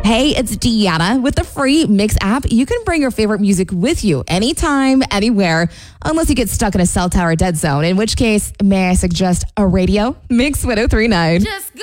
Hey, it's Deanna. With the free Mix app, you can bring your favorite music with you anytime, anywhere, unless you get stuck in a cell tower dead zone, in which case, may I suggest a radio? Mix 1039. Just go.